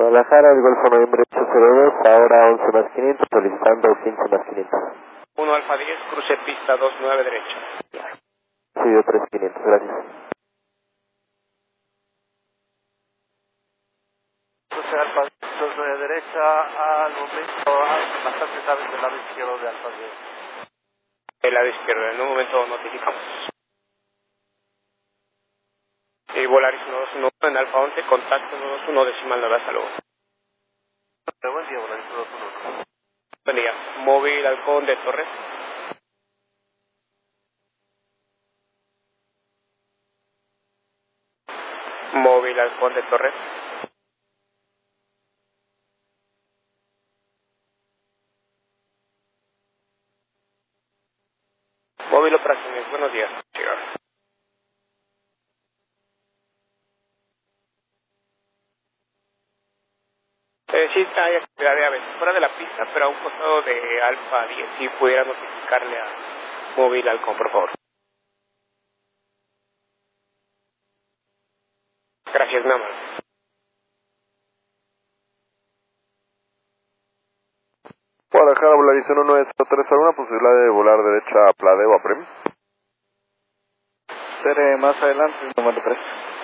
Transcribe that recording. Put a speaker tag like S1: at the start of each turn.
S1: Guadalajara, el Golfo Noviembre 802, ahora 11 más 500, solicitando 15 más 500.
S2: 1 Alfa 10, cruce pista 29 derecha.
S1: Subió 3500, gracias.
S3: Cruce Alfa 29 derecha, al momento bastante tarde del lado izquierdo de Alfa 10.
S2: El lado izquierdo, en un momento notificamos. Y Volaris 121 en Alfa 11, contacto 121 decimal 9, hasta luego.
S3: Buen día, Volaris 121.
S2: Buen día, móvil Halcón de Torres. Móvil Halcón de Torres. Móvil Operaciones, buenos días. Sí, hay actividad de aves fuera de la pista, pero a un costado de Alfa 10, si pudiera notificarle a Móvil Halcón, por favor. Gracias, nada más.
S4: Guadalajara, Volaris 1903, ¿alguna posibilidad de volar derecha a Pladeo a Prem?
S3: Seré más adelante, número 3.